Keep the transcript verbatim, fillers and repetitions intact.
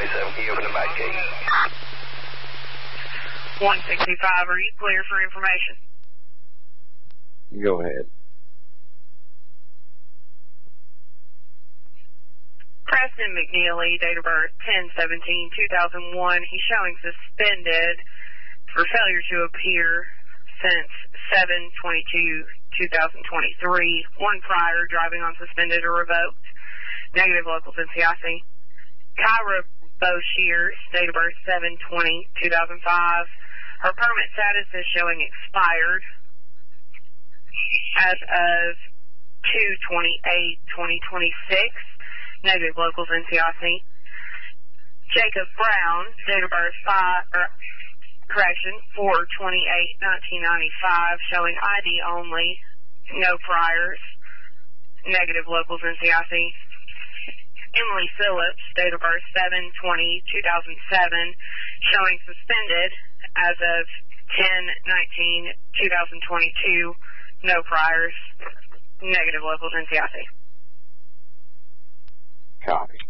twenty-seven, can you open the back gate? one sixty-five, are you clear for information? Go ahead. Preston McNeely, date of birth ten seventeen two thousand one. He's showing suspended for failure to appear since seven twenty-two two thousand twenty-three. One prior, driving on suspended or revoked. Negative locals in C I C. Kyra Boshears, date of birth seven twenty two thousand five. Her permit status is showing expired as of two twenty-eight twenty twenty-six. Negative locals in C I C. Jacob Brown, date of birth five, or, correction, four twenty-eight nineteen ninety-five, showing I D only, no priors. Negative locals in C I C. Emily Phillips, date of birth seven twenty two thousand seven, showing suspended as of ten nineteen two thousand twenty-two, no priors. Negative locals in C I C. Copy.